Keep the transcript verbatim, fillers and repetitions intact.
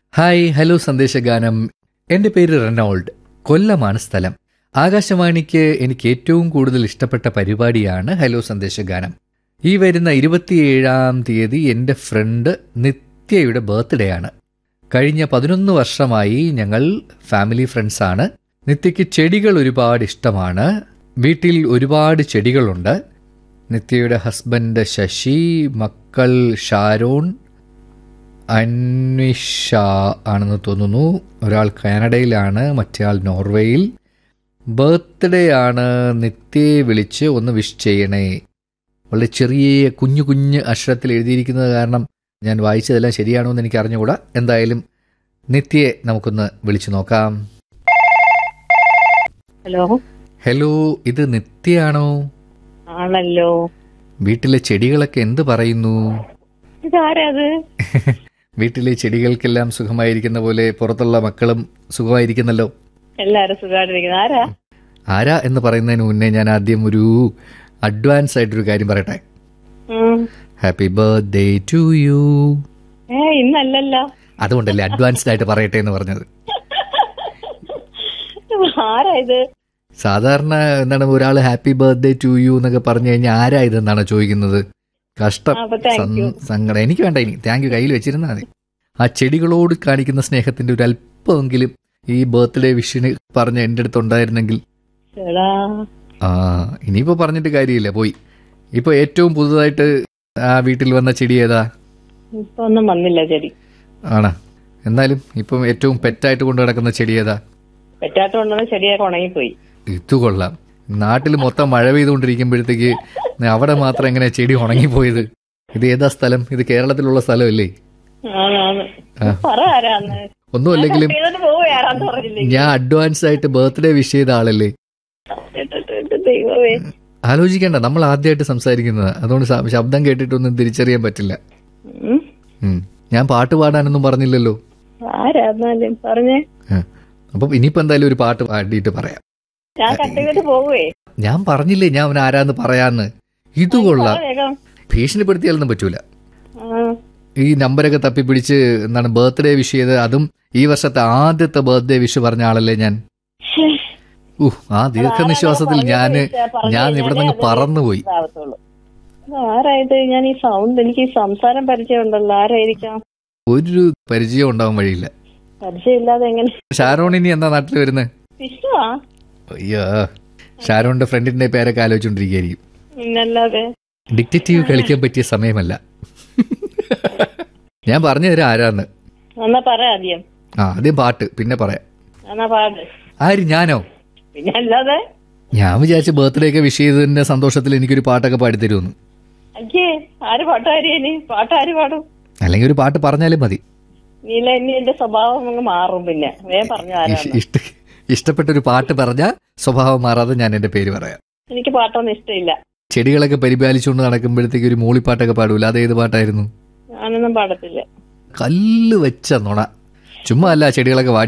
Hi hello സന്ദേശഗാനം. എൻ്റെ പേര് Reynold. കൊല്ലമാണ് സ്ഥലം. ആകാശവാണിക്ക് എനിക്ക് ഏറ്റവും കൂടുതൽ ഇഷ്ടപ്പെട്ട പരിപാടിയാണ് ഹലോ സന്ദേശഗാനം. ഈ വരുന്ന ഇരുപത്തിയേഴാം തീയതി എൻ്റെ ഫ്രണ്ട് നിത്യയുടെ ബർത്ത്ഡേ ആണ്. കഴിഞ്ഞ പതിനൊന്ന് വർഷമായി ഞങ്ങൾ ഫാമിലി ഫ്രണ്ട്സാണ്. നിത്യയ്ക്ക് ചെടികൾ ഒരുപാട് ഇഷ്ടമാണ്. വീട്ടിൽ ഒരുപാട് ചെടികളുണ്ട്. നിത്യയുടെ ഹസ്ബൻഡ് ശശി, മക്കൾ ഷാരോൺ, അന്വിഷ ആണെന്ന് തോന്നുന്നു. ഒരാൾ കാനഡയിലാണ്, മറ്റേയാൾ നോർവേയിൽ. ബർത്ത്ഡേ ആണ്. നിത്യയെ വിളിച്ച് ഒന്ന് വിഷ് ചെയ്യണേ. വളരെ ചെറിയ കുഞ്ഞു കുഞ്ഞ് അക്ഷരത്തിൽ എഴുതിയിരിക്കുന്നത് കാരണം ഞാൻ വായിച്ചതെല്ലാം ശരിയാണോ എന്ന് എനിക്ക് അറിഞ്ഞുകൂടാ. എന്തായാലും നിത്യയെ നമുക്കൊന്ന് വിളിച്ചു നോക്കാം. ഹലോ ഹലോ, ഇത് നിത്യയാണോ? ആണല്ലോ. വീട്ടിലെ ചെടികളൊക്കെ എന്ത് പറയുന്നു? ഇതാരത്? വീട്ടിലെ ചെടികൾക്കെല്ലാം സുഖമായിരിക്കുന്ന പോലെ പുറത്തുള്ള മക്കളും സുഖമായിരിക്കുന്നല്ലോ. എല്ലാരും സുഖമായിട്ടിരിക്കുന്നു. ആരാ ആരാ എന്ന് പറയുന്നതിന് മുന്നേ ഞാൻ ആദ്യം ഒരു അഡ്വാൻസ് ആയിട്ടൊരു കാര്യം പറയട്ടെ. Happy birthday to you. ഏ ഇന്നല്ലല്ലോ. അതുകൊണ്ടല്ലേ അഡ്വാൻസ്ഡ് ആയിട്ട് പറയട്ടെ എന്ന് പറഞ്ഞത്. ആരാ ഇത്? സാധാരണ എന്താണ് ഒരാൾ ഹാപ്പി ബർത്ത്ഡേ ടു യു എന്നൊക്കെ പറഞ്ഞു കഴിഞ്ഞാൽ ആരാ ഇതെന്നാണ് ചോദിക്കുന്നത്. കഷ്ടം, സങ്കടം. എനിക്ക് വേണ്ട, ഇനി താങ്ക് യു കയ്യിൽ വെച്ചിരുന്നാൽ മതി. ആ ചെടികളോട് കാണിക്കുന്ന സ്നേഹത്തിന്റെ ഒരു അല്പമെങ്കിലും ഈ ബർത്ത്ഡേ വിഷിന് പറഞ്ഞ എൻ്റെ അടുത്ത് ഉണ്ടായിരുന്നെങ്കിൽ. ആ ഇനിയിപ്പോ പറഞ്ഞിട്ട് കാര്യമില്ല, പോയി. ഇപ്പൊ ഏറ്റവും പുതുതായിട്ട് ആ വീട്ടിൽ വന്ന ചെടി ഏതാ? ഇപ്പൊ ഒന്നും വന്നില്ല ചെടി. ആണോ? എന്നാലും ഇപ്പം ഏറ്റവും പെറ്റായിട്ട് കൊണ്ടു നടക്കുന്ന ചെടി ഏതാ? പെറ്റായിട്ട് കൊണ്ടുവന്ന ചെടിയൊക്കെ ഉണങ്ങിപ്പോയി. ഇത് കൊള്ളാം. നാട്ടിൽ മൊത്തം മഴ പെയ്തുകൊണ്ടിരിക്കുമ്പോഴത്തേക്ക് അവിടെ മാത്രം എങ്ങനെ ചെടി ഉണങ്ങിപ്പോയത്? ഇത് ഏതാ സ്ഥലം? ഇത് കേരളത്തിലുള്ള സ്ഥലമല്ലേ? ഒന്നുമല്ലെങ്കിലും ഞാൻ അഡ്വാൻസ് ആയിട്ട് ബർത്ത്ഡേ വിഷ് ചെയ്ത ആളല്ലേ. ആലോചിക്കേണ്ട, നമ്മൾ ആദ്യമായിട്ട് സംസാരിക്കുന്നത്, അതുകൊണ്ട് ശബ്ദം കേട്ടിട്ടൊന്നും തിരിച്ചറിയാൻ പറ്റില്ല. ഞാൻ പാട്ട് പാടാനൊന്നും പറഞ്ഞില്ലല്ലോ. അപ്പം ഇനിയിപ്പോ എന്തായാലും ഒരു പാട്ട് പാടിയിട്ട് പറയാം. ഞാൻ പറഞ്ഞില്ലേ ഞാൻ അവൻ ആരാന്ന് പറയാന്ന്. ഇത് കൊള്ളാം. ഭീഷണിപ്പെടുത്തിയാലൊന്നും പറ്റൂല. ഈ നമ്പരൊക്കെ തപ്പിപ്പിടിച്ച് എന്താണ് ബർത്ത്ഡേ വിഷ് ചെയ്ത്, അതും ഈ വർഷത്തെ ആദ്യത്തെ ബർത്ത്ഡേ വിഷ് പറഞ്ഞ ആളല്ലേ ഞാൻ. ഊഹ്, ആ ദീർഘനിശ്വാസത്തിൽ ഞാന് ഞാൻ ഇവിടെ നിന്ന് പറന്നുപോയി. ഞാൻ ഈ സൗണ്ട്, എനിക്ക് സംസാരം പരിചയം ഉണ്ടല്ലോ. ആരായിരിക്കാം? ഒരു പരിചയം ഉണ്ടാവാൻ വഴിയില്ല. പരിചയമില്ലാതെ എങ്ങനെ? ഷാരോൺ ഇനി എന്താ നാട്ടിൽ വരുന്നത്? ഇഷ്ടമാ. അയ്യോ, ഷാരോണിന്റെ ഫ്രണ്ടിന്റെ പേരൊക്കെ ആലോചിച്ചോണ്ടിരിക്കുകയായിരിക്കും. പിന്നല്ലാതെ. ഡിറ്റക്റ്റീവ് കളിക്കാൻ പറ്റിയ സമയമല്ല. ഞാൻ പറഞ്ഞു തരാം ആരാന്ന്. എന്നാ പറയാ ആദ്യം. ആ ആദ്യം പാട്ട്, പിന്നെ പറയാം. എന്നാ പാട്. ആര്? ഞാനോ? പിന്നെ അല്ലാതെ. ഞാൻ വിചാരിച്ച ബർത്ത്ഡേ ഒക്കെ വിഷ് ചെയ്തതിന്റെ സന്തോഷത്തിൽ എനിക്കൊരു പാട്ടൊക്കെ പാടിത്തരുമെന്ന്. അയ്യേ, ആര് പാട്ടാരി? പാട്ടാര് പാടും? അല്ലെങ്കിൽ ഒരു പാട്ട് പറഞ്ഞാലും മതി. നീല ഇനി എന്റെ സ്വഭാവം അങ്ങ് മാറും. പിന്നെ വേഗം പറഞ്ഞു. ഇഷ്ടപ്പെട്ടൊരു പാട്ട് പറഞ്ഞാൽ സ്വഭാവം മാറാതെ ഞാൻ എന്റെ പേര് പറയാം. എനിക്ക് പാട്ടൊന്നും ഇഷ്ടമില്ല. ചെടികളൊക്കെ പരിപാലിച്ചുകൊണ്ട് നടക്കുമ്പോഴത്തേക്ക് ഒരു മൂളിപ്പാട്ടൊക്കെ പാടൂല, അതേത് പാട്ടായിരുന്നു? ഞാനൊന്നും പാടത്തില്ല. കല്ല് വെച്ച നുണ. ചുമ്മാ അല്ല ചെടികളൊക്കെ വാടി